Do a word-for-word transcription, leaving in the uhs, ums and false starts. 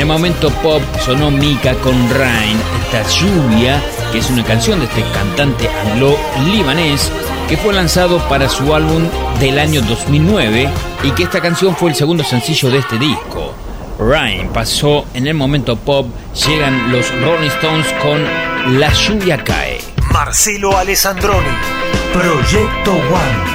el momento pop sonó Mika con Rain, esta lluvia, que es una canción de este cantante anglo-libanés que fue lanzado para su álbum del año dos mil nueve y que esta canción fue el segundo sencillo de este disco. Rain pasó en el momento pop, llegan los Rolling Stones con La lluvia cae. Marcelo Alessandroni, Proyecto One.